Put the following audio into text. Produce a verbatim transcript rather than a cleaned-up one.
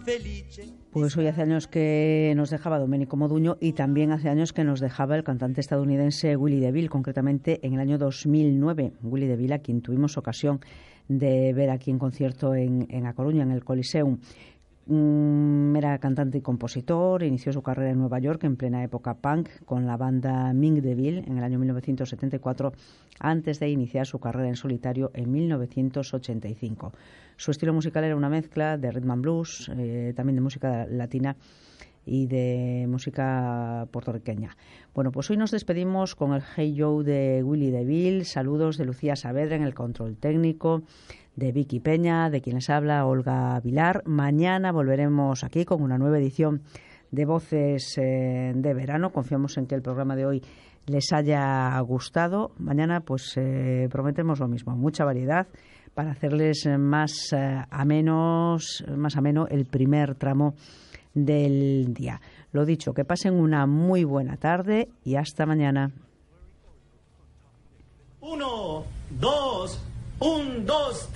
Pues hoy hace años que nos dejaba Domenico Modugno y también hace años que nos dejaba el cantante estadounidense Willie DeVille, concretamente en el año dos mil nueve. Willie DeVille, a quien tuvimos ocasión de ver aquí en concierto en, en A Coruña, en el Coliseum. Mm, era cantante y compositor, inició su carrera en Nueva York en plena época punk con la banda Mink DeVille en el año mil novecientos setenta y cuatro, antes de iniciar su carrera en solitario en mil novecientos ochenta y cinco. Su estilo musical era una mezcla de rhythm and blues, eh, también de música latina y de música puertorriqueña. Bueno, pues hoy nos despedimos con el Hey Joe de Willie DeVille. Saludos de Lucía Saavedra en el control técnico, de Vicky Peña, de quien les habla Olga Vilar. Mañana volveremos aquí con una nueva edición de Voces eh, de Verano. Confiamos en que el programa de hoy les haya gustado. Mañana pues eh, prometemos lo mismo, mucha variedad para hacerles más eh, amenos, más ameno el primer tramo del día. Lo dicho, que pasen una muy buena tarde y hasta mañana. Uno, dos, un, dos, tres.